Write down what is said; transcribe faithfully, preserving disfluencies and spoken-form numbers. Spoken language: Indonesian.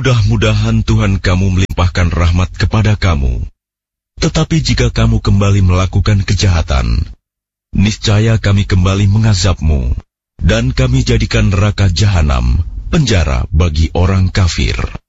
Mudah-mudahan Tuhan kamu melimpahkan rahmat kepada kamu. Tetapi jika kamu kembali melakukan kejahatan, niscaya kami kembali mengazabmu, dan kami jadikan neraka jahanam penjara bagi orang kafir.